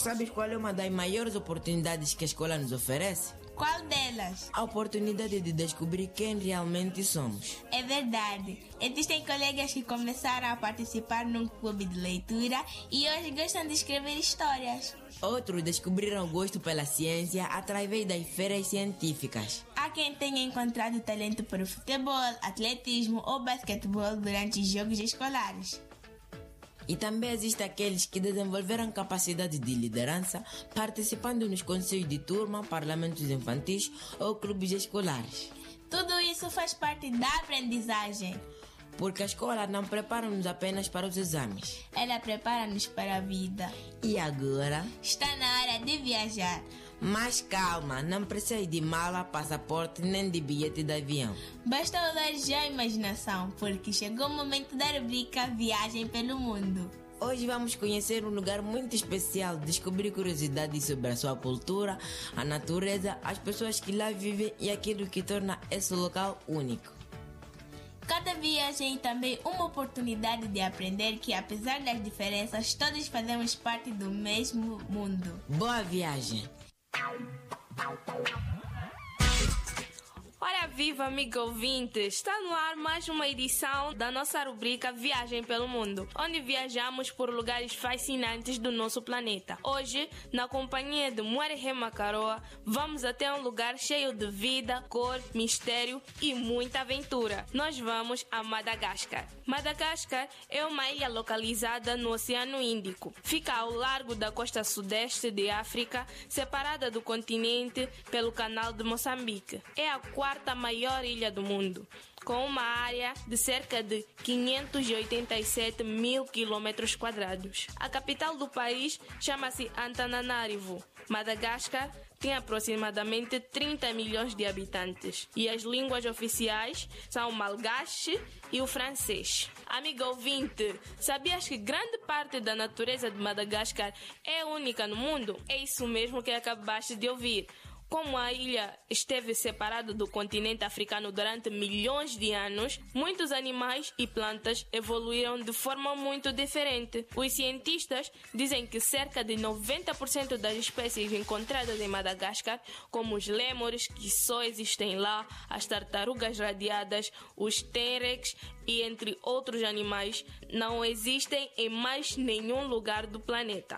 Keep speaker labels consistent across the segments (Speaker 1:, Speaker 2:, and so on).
Speaker 1: Sabes qual é uma das maiores oportunidades que a escola nos oferece?
Speaker 2: Qual delas?
Speaker 1: A oportunidade de descobrir quem realmente somos.
Speaker 2: É verdade. Existem colegas que começaram a participar num clube de leitura e hoje gostam de escrever histórias.
Speaker 1: Outros descobriram o gosto pela ciência através das feiras científicas.
Speaker 2: Há quem tenha encontrado talento para o futebol, atletismo ou basquetebol durante os jogos escolares.
Speaker 1: E também existem aqueles que desenvolveram capacidade de liderança participando nos conselhos de turma, parlamentos infantis ou clubes escolares.
Speaker 2: Tudo isso faz parte da aprendizagem.
Speaker 1: Porque a escola não prepara-nos apenas para os exames.
Speaker 2: Ela prepara-nos para a vida.
Speaker 1: E agora?
Speaker 2: Está na hora de viajar.
Speaker 1: Mas calma, não precisa de mala, passaporte nem de bilhete de avião.
Speaker 2: Basta usar já a imaginação, porque chegou o momento da rubrica Viagem pelo Mundo.
Speaker 1: Hoje vamos conhecer um lugar muito especial, descobrir curiosidades sobre a sua cultura, a natureza, as pessoas que lá vivem e aquilo que torna esse local único.
Speaker 2: Cada viagem é também uma oportunidade de aprender que, apesar das diferenças, todos fazemos parte do mesmo mundo.
Speaker 1: Boa viagem!
Speaker 3: Ora viva, amigo ouvinte! Está no ar mais uma edição da nossa rubrica Viagem pelo Mundo, onde viajamos por lugares fascinantes do nosso planeta. Hoje, na companhia de Muarehema Karoa, vamos até um lugar cheio de vida, cor, mistério e muita aventura. Nós vamos a Madagascar. Madagascar é uma ilha localizada no Oceano Índico. Fica ao largo da costa sudeste de África, separada do continente pelo Canal de Moçambique. É a quarta maior ilha do mundo, com uma área de cerca de 587 mil quilômetros quadrados. A capital do país chama-se Antananarivo. Madagascar tem aproximadamente 30 milhões de habitantes e as línguas oficiais são o malgache e o francês. Amigo ouvinte, sabias que grande parte da natureza de Madagascar é única no mundo? É isso mesmo que acabaste de ouvir. Como a ilha esteve separada do continente africano durante milhões de anos, muitos animais e plantas evoluíram de forma muito diferente. Os cientistas dizem que cerca de 90% das espécies encontradas em Madagascar, como os lêmures, que só existem lá, as tartarugas radiadas, os tenrecs e entre outros animais, não existem em mais nenhum lugar do planeta.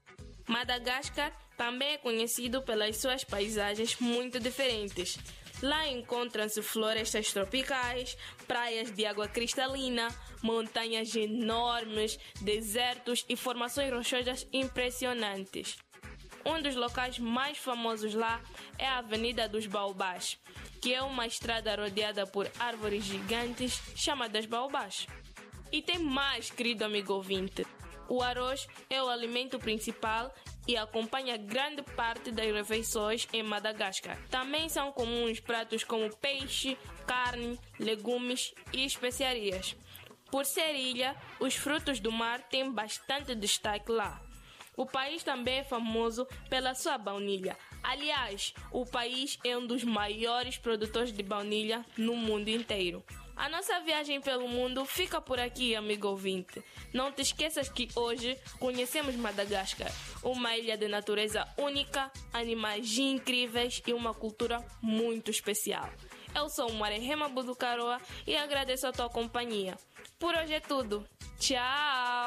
Speaker 3: Madagascar também é conhecido pelas suas paisagens muito diferentes. Lá encontram-se florestas tropicais, praias de água cristalina, montanhas enormes, desertos e formações rochosas impressionantes. Um dos locais mais famosos lá é a Avenida dos Baobás, que é uma estrada rodeada por árvores gigantes chamadas baobás. E tem mais, querido amigo ouvinte. O arroz é o alimento principal e acompanha grande parte das refeições em Madagascar. Também são comuns pratos como peixe, carne, legumes e especiarias. Por ser ilha, os frutos do mar têm bastante destaque lá. O país também é famoso pela sua baunilha. Aliás, o país é um dos maiores produtores de baunilha no mundo inteiro. A nossa viagem pelo mundo fica por aqui, amigo ouvinte. Não te esqueças que hoje conhecemos Madagascar, uma ilha de natureza única, animais incríveis e uma cultura muito especial. Eu sou Muarehema Budukaroa e agradeço a tua companhia. Por hoje é tudo. Tchau!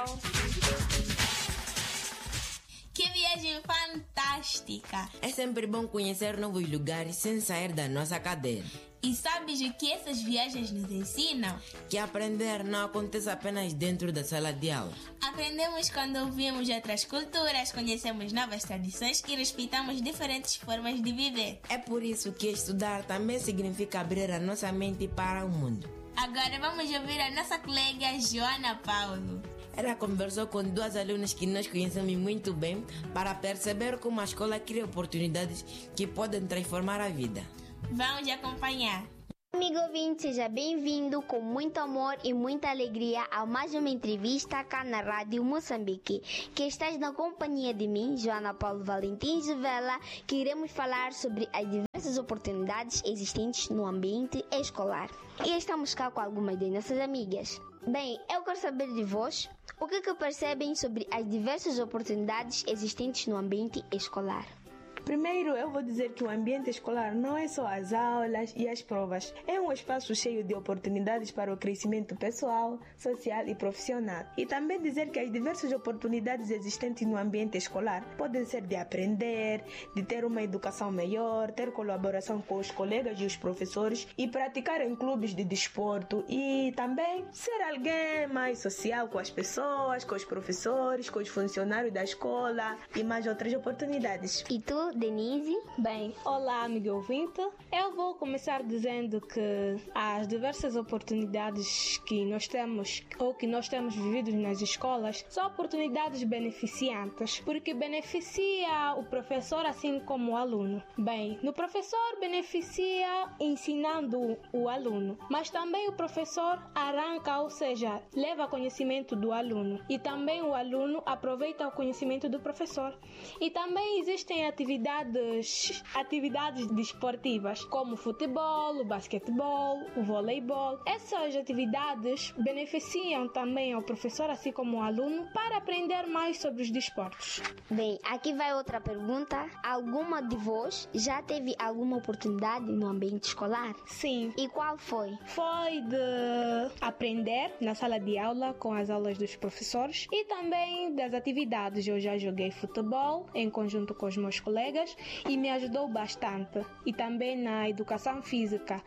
Speaker 2: Que viagem fantástica!
Speaker 1: É sempre bom conhecer novos lugares sem sair da nossa cadeira.
Speaker 2: E sabes o que essas viagens nos ensinam?
Speaker 1: Que aprender não acontece apenas dentro da sala de aula.
Speaker 2: Aprendemos quando ouvimos outras culturas, conhecemos novas tradições e respeitamos diferentes formas de viver.
Speaker 1: É por isso que estudar também significa abrir a nossa mente para o mundo.
Speaker 2: Agora vamos ouvir a nossa colega Joana Paulo.
Speaker 1: Ela conversou com duas alunas que nós conhecemos muito bem para perceber como a escola cria oportunidades que podem transformar a vida.
Speaker 2: Vamos acompanhar.
Speaker 4: Amigo ouvinte, seja bem-vindo com muito amor e muita alegria a mais uma entrevista cá na Rádio Moçambique, que estás na companhia de mim, Joana Paulo Valentim Gevela, que iremos falar sobre as diversas oportunidades existentes no ambiente escolar. E estamos cá com algumas das nossas amigas. Bem, eu quero saber de vós, o que percebem sobre as diversas oportunidades existentes no ambiente escolar?
Speaker 5: Primeiro, eu vou dizer que o ambiente escolar não é só as aulas e as provas. É um espaço cheio de oportunidades para o crescimento pessoal, social e profissional. E também dizer que as diversas oportunidades existentes no ambiente escolar podem ser de aprender, de ter uma educação melhor, ter colaboração com os colegas e os professores e praticar em clubes de desporto e também ser alguém mais social com as pessoas, com os professores, com os funcionários da escola e mais outras oportunidades.
Speaker 4: E tu, Denise?
Speaker 6: Bem, olá, amigo ouvinte. Eu vou começar dizendo que as diversas oportunidades que nós temos ou que nós temos vivido nas escolas são oportunidades beneficiantes, porque beneficia o professor assim como o aluno. Bem, no professor beneficia ensinando o aluno, mas também o professor arranca, ou seja, leva conhecimento do aluno e também o aluno aproveita o conhecimento do professor. E também existem atividades desportivas, como o futebol, o basquetebol, o voleibol. Essas atividades beneficiam também ao professor, assim como o aluno, para aprender mais sobre os desportos.
Speaker 4: Bem, aqui vai outra pergunta. Alguma de vós já teve alguma oportunidade no ambiente escolar?
Speaker 6: Sim.
Speaker 4: E qual foi?
Speaker 6: Foi de aprender na sala de aula com as aulas dos professores e também das atividades. Eu já joguei futebol em conjunto com os meus colegas e me ajudou bastante. E também na educação física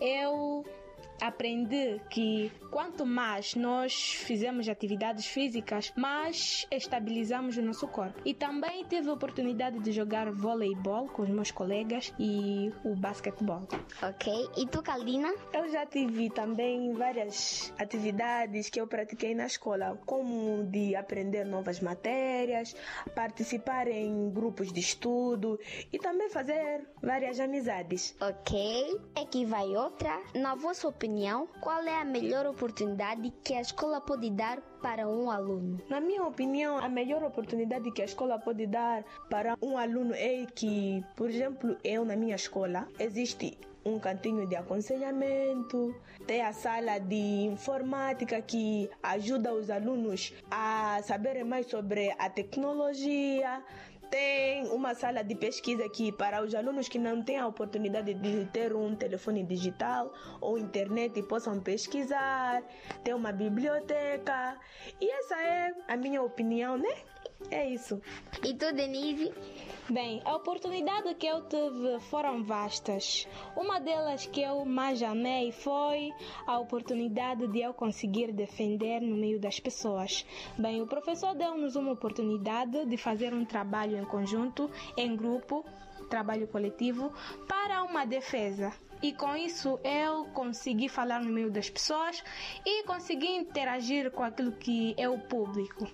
Speaker 6: eu aprendi que quanto mais nós fizemos atividades físicas, mais estabilizamos o nosso corpo. E também tive a oportunidade de jogar voleibol com os meus colegas e o basquetebol.
Speaker 4: Ok. E tu, Caldina?
Speaker 5: Eu já tive também várias atividades que eu pratiquei na escola, como de aprender novas matérias, participar em grupos de estudo e também fazer várias amizades.
Speaker 4: Ok. Aqui vai outra. Na vossa opinião, qual é a melhor oportunidade que a escola pode dar para um aluno?
Speaker 5: Na minha opinião, a melhor oportunidade que a escola pode dar para um aluno é que, por exemplo, na minha escola, existe um cantinho de aconselhamento, tem a sala de informática que ajuda os alunos a saberem mais sobre a tecnologia. Tem uma sala de pesquisa que para os alunos que não têm a oportunidade de ter um telefone digital ou internet possam pesquisar. Tem uma biblioteca. E essa é a minha opinião, né? É isso.
Speaker 4: E tu, Denise?
Speaker 6: Bem, a oportunidade que eu tive foram vastas. Uma delas que eu mais amei foi a oportunidade de eu conseguir defender no meio das pessoas. Bem, o professor deu-nos uma oportunidade de fazer um trabalho em conjunto, em grupo, trabalho coletivo, para uma defesa. E com isso eu consegui falar no meio das pessoas e consegui interagir com aquilo que é o público.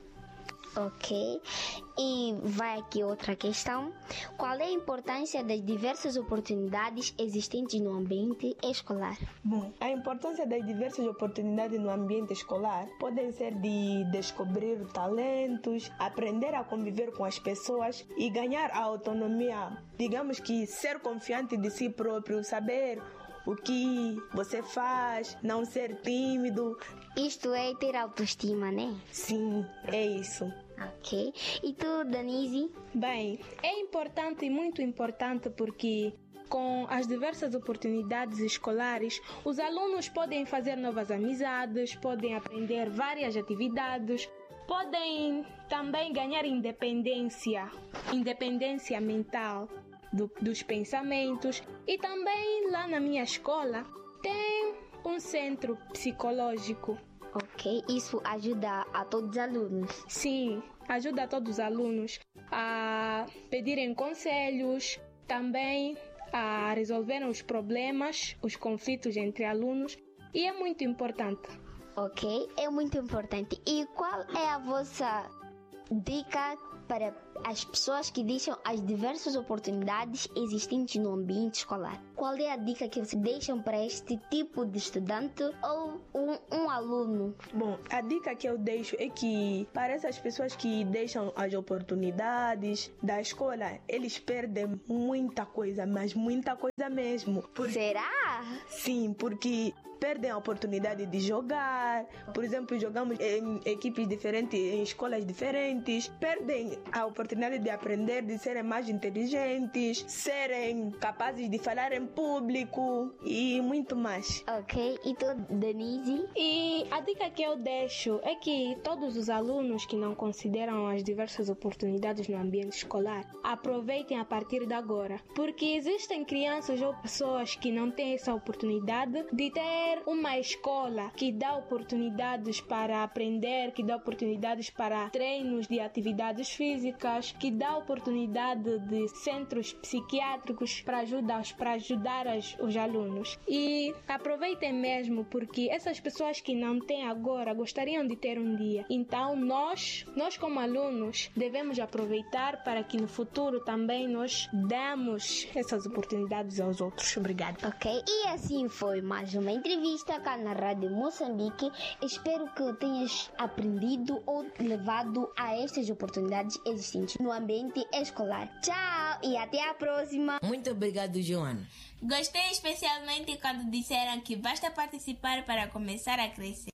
Speaker 4: Ok. E vai aqui outra questão. Qual é a importância das diversas oportunidades existentes no ambiente escolar?
Speaker 5: Bom, a importância das diversas oportunidades no ambiente escolar podem ser de descobrir talentos, aprender a conviver com as pessoas e ganhar a autonomia. Digamos que ser confiante de si próprio, saber o que você faz, não ser tímido.
Speaker 4: Isto é ter autoestima, né?
Speaker 5: Sim, é isso.
Speaker 4: Ok. E tu, Denise?
Speaker 6: Bem, é importante e muito importante porque com as diversas oportunidades escolares, os alunos podem fazer novas amizades, podem aprender várias atividades, podem também ganhar independência mental dos pensamentos. E também lá na minha escola tem um centro psicológico.
Speaker 4: Ok, isso ajuda a todos os alunos?
Speaker 6: Sim, ajuda a todos os alunos a pedirem conselhos, também a resolverem os problemas, os conflitos entre alunos, e é muito importante.
Speaker 4: Ok, é muito importante. E qual é a vossa dica para as pessoas que deixam as diversas oportunidades existentes no ambiente escolar? Qual é a dica que vocês deixam para este tipo de estudante ou um aluno?
Speaker 5: Bom, a dica que eu deixo é que para essas pessoas que deixam as oportunidades da escola, eles perdem muita coisa, mas muita coisa mesmo.
Speaker 4: Será?
Speaker 5: Sim, porque perdem a oportunidade de jogar. Por exemplo, jogamos em equipes diferentes, em escolas diferentes. Perdem a oportunidade de aprender, de serem mais inteligentes, serem capazes de falar em público e muito mais.
Speaker 4: Ok, e tu, Denise?
Speaker 6: E a dica que eu deixo é que todos os alunos que não consideram as diversas oportunidades no ambiente escolar aproveitem a partir de agora, porque existem crianças ou pessoas que não têm essa oportunidade de ter uma escola que dá oportunidades para aprender, que dá oportunidades para treinos de atividades físicas, que dá oportunidade de centros psiquiátricos para ajudar os alunos. E aproveitem mesmo, porque essas pessoas que não têm agora gostariam de ter um dia. Então nós como alunos devemos aproveitar para que no futuro também nós damos essas oportunidades aos outros. Obrigada.
Speaker 4: Ok, e assim foi mais uma entrevista cá na Rádio Moçambique. Espero que tenhas aprendido ou levado a estas oportunidades existentes no ambiente escolar. Tchau e até a próxima.
Speaker 1: Muito obrigado, Joana.
Speaker 2: Gostei especialmente quando disseram que basta participar para começar a crescer.